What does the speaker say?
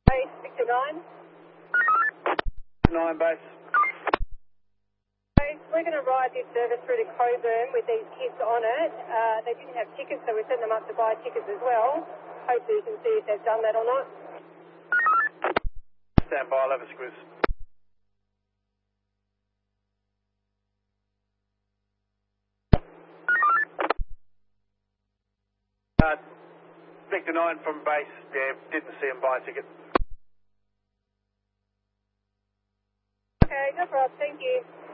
Base Victor 9. 9 base. Base, we're going to ride this service through to Coburn with these kids on it. They didn't have tickets, so we sent them up to buy tickets as well. Hopefully you can see if they've done that or not. Stand by, I'll have a squiz. Victor 9 from base, yeah, didn't see him buy a ticket. Okay, no problem, thank you.